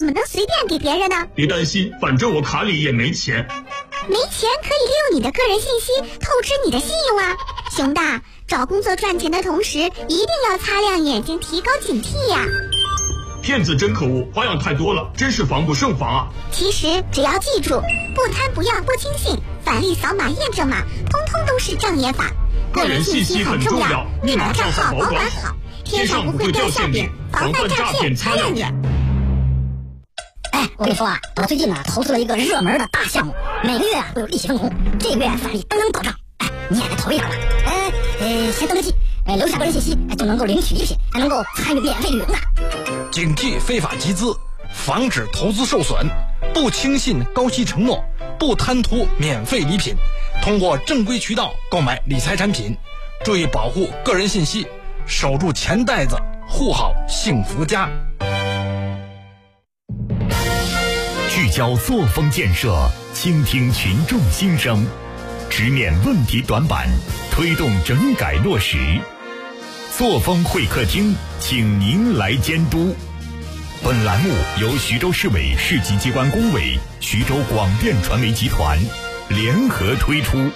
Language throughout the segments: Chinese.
么能随便给别人呢？ 别担心，反正我卡里也没钱。 没钱可以利用你的个人信息透支你的信用啊！熊大，找工作赚钱的同时，一定要擦亮眼睛，提高警惕呀！ 骗子真可恶，花样太多了，真是防不胜防啊！ 其实只要记住，不贪不要不轻信，返利扫码验证码，通通都是障眼法。 个人信息很重要， 密码账号保管好，天上不会掉馅饼，防范诈骗擦亮眼。 哎，我跟你说啊，我最近呢投资了一个热门的大项目，每个月啊会有利息分红，这个月返利刚刚到账，哎，你也来投一档吧。先登个记，留下个人信息，就能够领取礼品，还能够参与免费旅游呢。 警惕非法集资，防止投资受损，不轻信高息承诺，不贪图免费礼品，通过正规渠道购买理财产品，注意保护个人信息，守住钱袋子，护好幸福家。 聚焦作风建设，倾听群众心声，直面问题短板，推动整改落实。作风会客厅，请您来监督。本栏目由徐州市委市级机关工委、徐州广电传媒集团联合推出。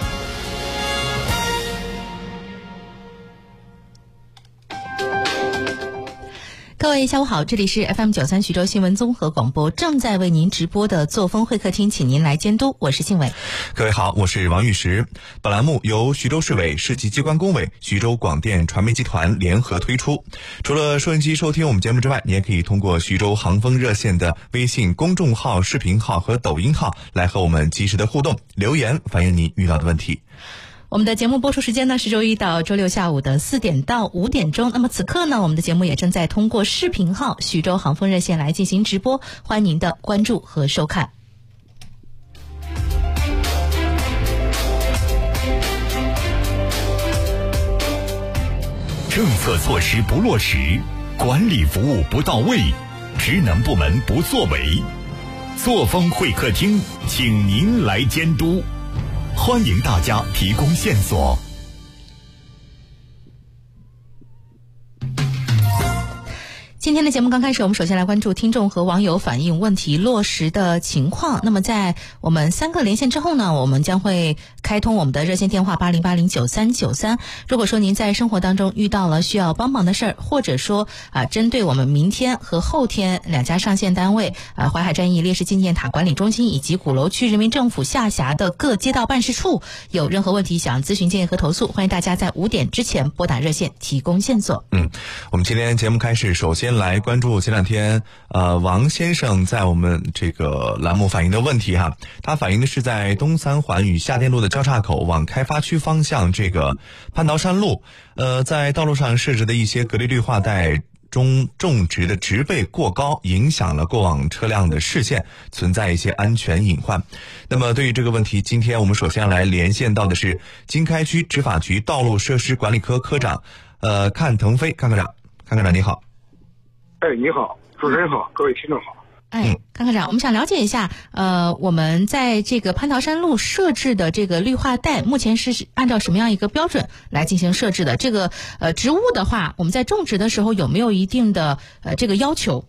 各位下午好，这里是 FM93 徐州新闻综合广播，正在为您直播的作风会客厅，请您来监督，我是信伟。 各位好，我是王玉石。本栏目由徐州市委市级机关工委、徐州广电传媒集团联合推出。除了收音机收听我们节目之外，你也可以通过徐州航风热线的微信公众号、视频号和抖音号来和我们及时的互动，留言反映你遇到的问题。 我们的节目播出时间呢是周一到周六下午的4点到5点钟。那么此刻呢，我们的节目也正在通过视频号徐州航风热线来进行直播，欢迎您的关注和收看。 政策措施不落实，管理服务不到位，职能部门不作为，作风会客厅，请您来监督。欢迎大家提供线索。 今天的节目刚开始，我们首先来关注听众和网友反映问题落实的情况。那么在我们3个连线之后呢，我们将会开通我们的热线电话80809393。如果说您在生活当中遇到了需要帮忙的事儿，或者说针对我们明天和后天2家上线单位淮海战役烈士纪念塔管理中心以及鼓楼区人民政府下辖的各街道办事处有任何问题想咨询建议和投诉，欢迎大家在5点之前拨打热线提供线索。 我们今天节目开始，首先来关注前2天王先生在我们这个栏目反映的问题哈。他反映的是在东三环与下店路的交叉口往开发区方向这个蟠桃山路，在道路上设置的一些隔离绿化带中种植的植被过高，影响了过往车辆的视线，存在一些安全隐患。那么对于这个问题，今天我们首先来连线到的是经开区执法局道路设施管理科科长阚腾飞阚科长。阚科长你好。 你好，主持人好，各位听众好。 阚科长，我们想了解一下，我们在这个蟠桃山路设置的这个绿化带，目前是按照什么样一个标准来进行设置的？这个植物的话，我们在种植的时候有没有一定的这个要求？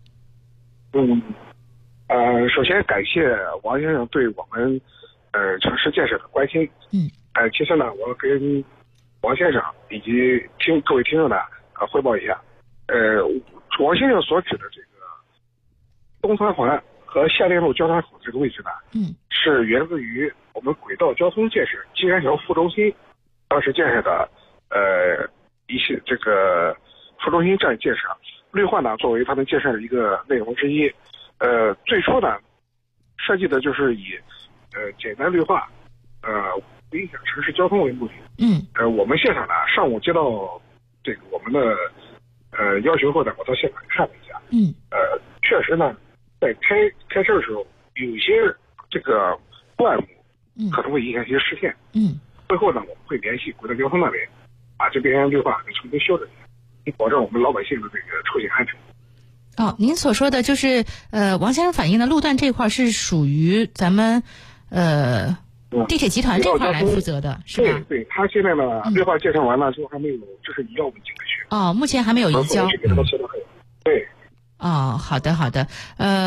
首先感谢王先生对我们城市建设的关心。其次呢，我跟王先生以及各位听众呢汇报一下，王先生所指的这个东三环和下店路交叉口这个位置呢，是源自于我们轨道交通建设金山桥副中心当时建设的一些这个副中心站建设，绿化呢作为他们建设的一个内容之一。最初呢设计的就是以简单绿化不影响城市交通为目的。我们现场呢上午接到这个我们的要求后呢，我到现场看了一下。确实呢，在开车的时候，有些这个灌木可能会影响一些视线。会后呢，我们会联系轨道交通那边，把这边绿化重新修整一下，以保证我们老百姓的这个出行安全。 您所说的就是王先生反映的路段这块是属于咱们地铁集团这块来负责的，是吧？ 对，他现在呢绿化建设完了之后还没有，就是移到我们景德区。 目前还没有移交。 对。 好的。